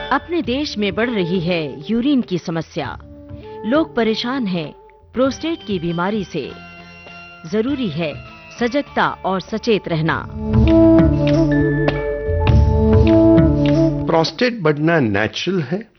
अपने देश में बढ़ रही है यूरिन की समस्या। लोग परेशान हैं प्रोस्टेट की बीमारी से। जरूरी है सजगता और सचेत रहना। प्रोस्टेट बढ़ना नेचुरल है,